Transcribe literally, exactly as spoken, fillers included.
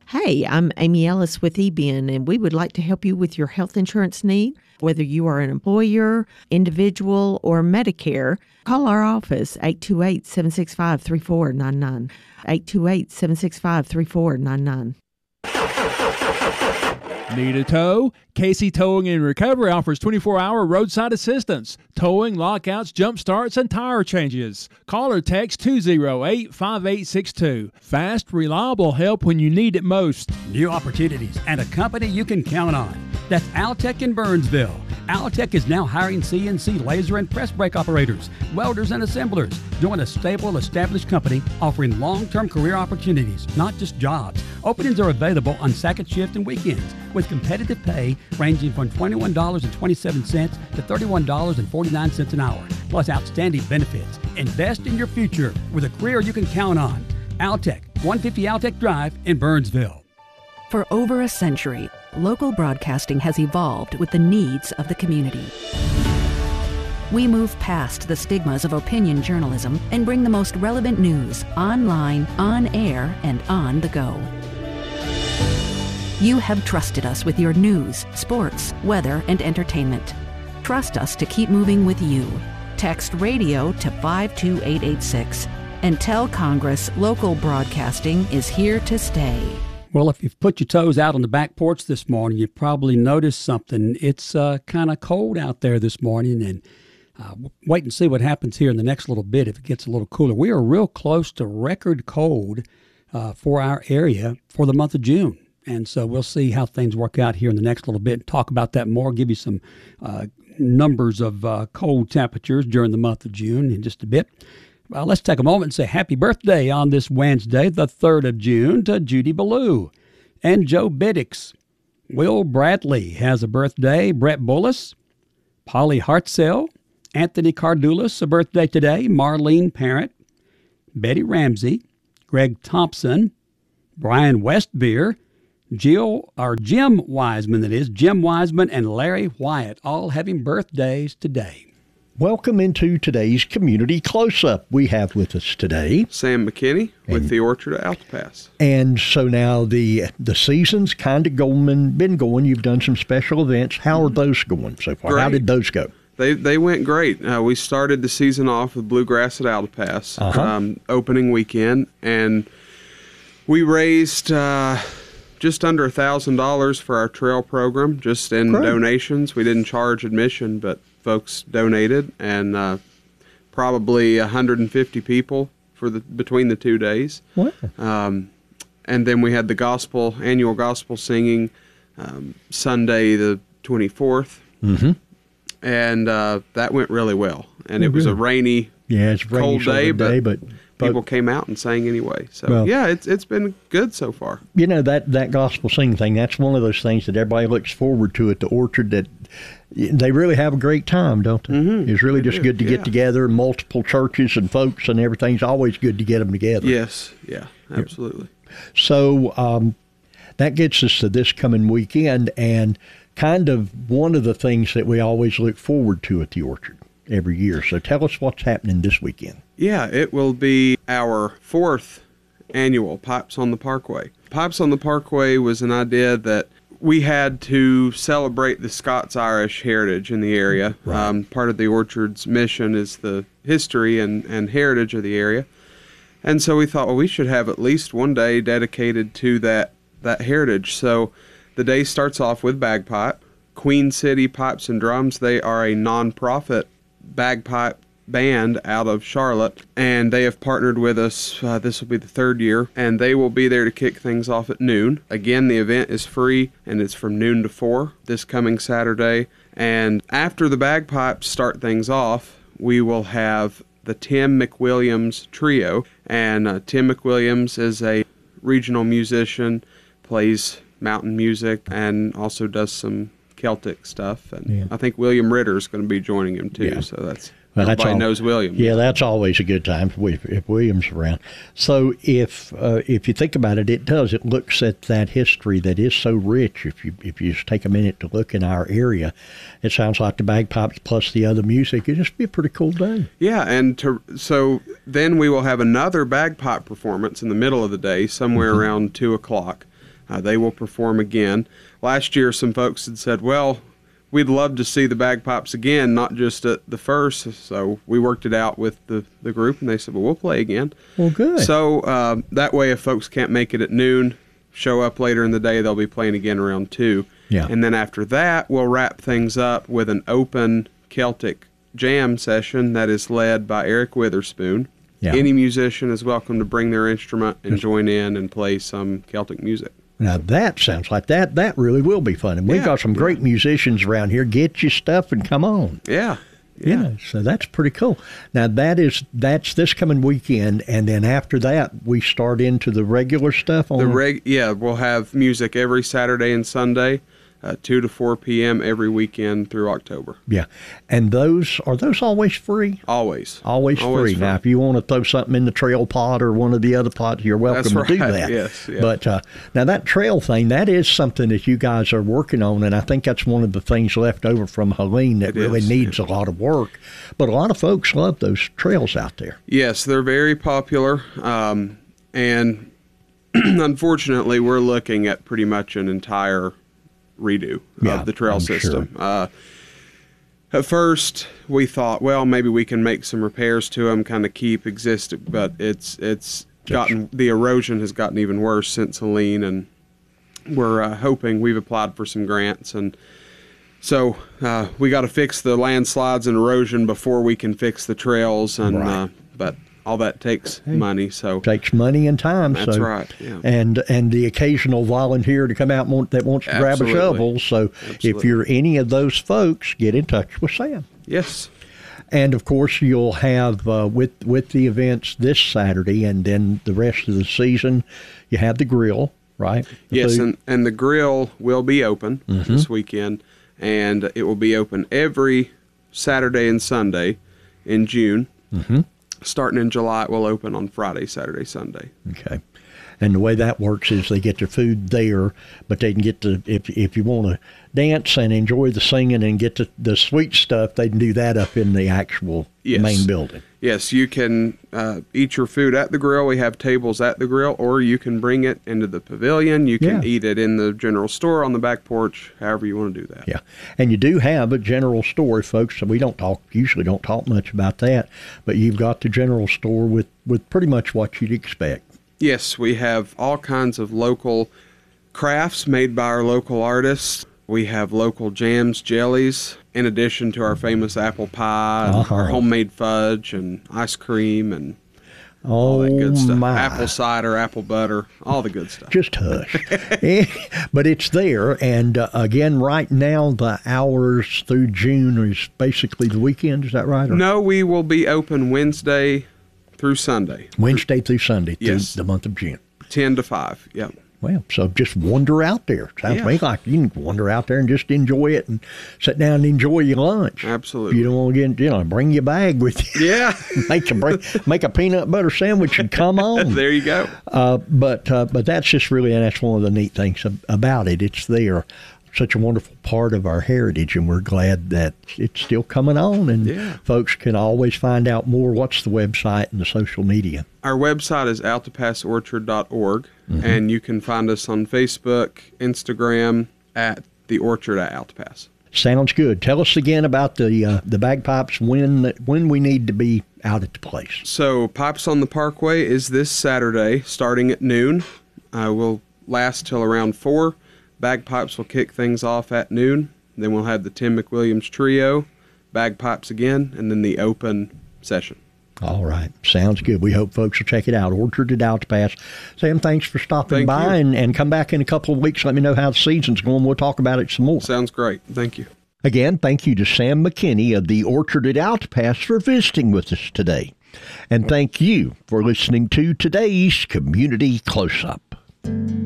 Hey, I'm Amy Ellis with E B N, and we would like to help you with your health insurance need. Whether you are an employer, individual, or Medicare, call our office, eight two eight, seven six five, three four nine nine, eight two eight, seven six five, three four nine nine. Need a tow? Casey Towing and Recovery offers twenty-four hour roadside assistance, towing, lockouts, jump starts, and tire changes. Call or text two oh eight, five eight six two. Fast, reliable help when you need it most. New opportunities and a company you can count on. That's Altec in Burnsville. Altec is now hiring C N C laser and press brake operators, welders, and assemblers. Join a stable, established company offering long-term career opportunities, not just jobs. Openings are available on second shift and weekends with competitive pay ranging from twenty-one dollars and twenty-seven cents to thirty-one dollars and forty-nine cents an hour, plus outstanding benefits. Invest in your future with a career you can count on. Altec, one fifty Altec Drive in Burnsville. For over a century, local broadcasting has evolved with the needs of the community. We move past the stigmas of opinion journalism and bring the most relevant news online, on air, and on the go. You have trusted us with your news, sports, weather, and entertainment. Trust us to keep moving with you. Text radio to five two eight eight six and tell Congress local broadcasting is here to stay. Well, if you've put your toes out on the back porch this morning, you've probably noticed something. It's uh, kind of cold out there this morning, and uh, wait and see what happens here in the next little bit if it gets a little cooler. We are real close to record cold uh, for our area for the month of June. And so we'll see how things work out here in the next little bit and talk about that more, give you some uh, numbers of uh, cold temperatures during the month of June in just a bit. Well, let's take a moment and say happy birthday on this Wednesday, the third of June, to Judy Ballou and Joe Biddix. Will Bradley has a birthday. Brett Bullis, Polly Hartzell, Anthony Cardulas, a birthday today. Marlene Parent, Betty Ramsey, Greg Thompson, Brian Westbeer, Jill, or Jim Wiseman, that is, Jim Wiseman and Larry Wyatt, all having birthdays today. Welcome into today's Community Close-Up. We have with us today Sam McKinney with and, the Orchard at Altapass. And so now the the season's kind of going, been going. You've done some special events. How are those going so far? Great. How did those go? They they went great. Uh, we started the season off with Bluegrass at Altapass, uh-huh. um, opening weekend, and we raised uh, just under one thousand dollars for our trail program, just in great. donations. We didn't charge admission, but folks donated, and uh, probably one hundred fifty people for the between the two days. Wow. Um, and then we had the gospel annual gospel singing um, Sunday the twenty-fourth, mm-hmm. and uh, that went really well. And oh, it was good. a rainy, yeah, it's rainy cold day, day, but, but people came out and sang anyway. So well, yeah, it's it's been good so far. You know, that that gospel singing thing, that's one of those things that everybody looks forward to at the Orchard, that they really have a great time, don't they? Mm-hmm. It's really they just do. good to yeah. get together. Multiple churches and folks and everything's always good to get them together. Yes, yeah, absolutely. So um, that gets us to this coming weekend, and kind of one of the things that we always look forward to at the Orchard every year. So tell us what's happening this weekend. Yeah, it will be our fourth annual Pipes on the Parkway. Pipes on the Parkway was an idea that we had to celebrate the Scots-Irish heritage in the area. Right. Um, part of the Orchard's mission is the history and, and heritage of the area. And so we thought, well, we should have at least one day dedicated to that, that heritage. So the day starts off with bagpipe. Queen City Pipes and Drums, they are a nonprofit bagpipe band out of Charlotte, and they have partnered with us. Uh, this will be the third year, and they will be there to kick things off at noon. Again, the event is free, and it's from noon to four this coming Saturday. And after the bagpipes start things off, we will have the Tim McWilliams Trio, and uh, Tim McWilliams is a regional musician, plays mountain music, and also does some Celtic stuff. And yeah. I think William Ritter is going to be joining him too, yeah. so that's... Well, Everybody all, knows William. Yeah, that's always a good time if, if William's around. So if uh, if you think about it, it does. It looks at that history that is so rich. If you if you just take a minute to look in our area, it sounds like the bagpipes plus the other music. It'd just be a pretty cool day. Yeah, and to, so then we will have another bagpipe performance in the middle of the day, somewhere mm-hmm. around two o'clock. Uh, they will perform again. Last year, some folks had said, well, we'd love to see the bagpipes again, not just at the first. So we worked it out with the, the group, and they said, well, we'll play again. Well, good. So uh, that way, if folks can't make it at noon, show up later in the day, they'll be playing again around two. Yeah. And then after that, we'll wrap things up with an open Celtic jam session that is led by Eric Witherspoon. Yeah. Any musician is welcome to bring their instrument and join in and play some Celtic music. Now that sounds like that. That really will be fun. And we've Yeah, got some yeah. great musicians around here. Get your stuff and come on. Yeah. Yeah. So that's pretty cool. Now that is that's this coming weekend, and then after that we start into the regular stuff on The reg yeah, we'll have music every Saturday and Sunday, uh, two to four p.m. every weekend through October. Yeah. And those are those always free? Always. Always, Always free. free. Now, if you want to throw something in the trail pot or one of the other pots, you're welcome That's to do right, that. yes, yeah. But uh, now that trail thing, that is something that you guys are working on, and I think that's one of the things left over from Helene that It really is, needs yeah. a lot of work. But a lot of folks love those trails out there. Yes, they're very popular, um, and unfortunately, we're looking at pretty much an entire redo Yeah, of the trail I'm system. Uh, at first, we thought, well, maybe we can make some repairs to them, kind of keep existing, but it's it's gotten the erosion has gotten even worse since Helene, and we're uh, hoping we've applied for some grants, and so uh, we got to fix the landslides and erosion before we can fix the trails, and Right. uh, but all that takes money. So Takes money and time. That's so, right, yeah. And and the occasional volunteer to come out and want, that wants to Absolutely. grab a shovel. So if Absolutely. you're any of those folks, get in touch with Sam. yes, And of course, you'll have uh, with with the events this Saturday, and then the rest of the season, you have the grill, right? The yes, food. and and the grill will be open Mm-hmm. this weekend, and it will be open every Saturday and Sunday in June. Mm-hmm. Starting in July, it will open on Friday, Saturday, Sunday. Okay. And the way that works is they get their food there, but they can get the, if if you want to dance and enjoy the singing and get the, the sweet stuff, they can do that up in the actual Yes. main building. Yes, you can uh, eat your food at the grill. We have tables at the grill, or you can bring it into the pavilion. You can Yeah. eat it in the general store on the back porch, however you want to do that. Yeah. And you do have a general store, folks. So we don't talk, usually don't talk much about that, but you've got the general store with, with pretty much what you'd expect. Yes, we have all kinds of local crafts made by our local artists. We have local jams, jellies, in addition to our famous apple pie, and Uh-huh. our homemade fudge, and ice cream, and Oh, all that good stuff. my. Apple cider, apple butter, all the good stuff. Just hush. Eh, but it's there. And uh, again, right now, the hours through June is basically the weekend. Is that right? Or No, we will be open Wednesday through Sunday, Wednesday through Sunday through Yes. the month of June. ten to five. Yep. Well, so just wander out there. Sounds Yeah. to me like you can wander out there and just enjoy it and sit down and enjoy your lunch. Absolutely. You don't want to get, you know, bring your bag with you. Yeah. make a bring, make a peanut butter sandwich and come on. There you go. Uh, but uh, but that's just really, and that's one of the neat things ab- about it. It's there, such a wonderful part of our heritage, and we're glad that it's still coming on. And Yeah. folks can always find out more. What's the website and the social media? Our website is altapass orchard dot org, Mm-hmm. and you can find us on Facebook, Instagram, at the Orchard at Altapass. Sounds good. Tell us again about the uh, the bagpipes when when we need to be out at the place. So, Pipes on the Parkway is this Saturday, starting at noon. Uh, we'll last till around four. Bagpipes will kick things off at noon. Then we'll have the Tim McWilliams Trio, bagpipes again, and then the open session. All right. Sounds good. We hope folks will check it out. Orchard at Altapass. Sam, thanks for stopping Thank by, you. and, and come back in a couple of weeks. Let me know how the season's going. We'll talk about it some more. Sounds great. Thank you. Again, thank you to Sam McKinney of the Orchard at Altapass for visiting with us today. And thank you for listening to today's Community Close-Up.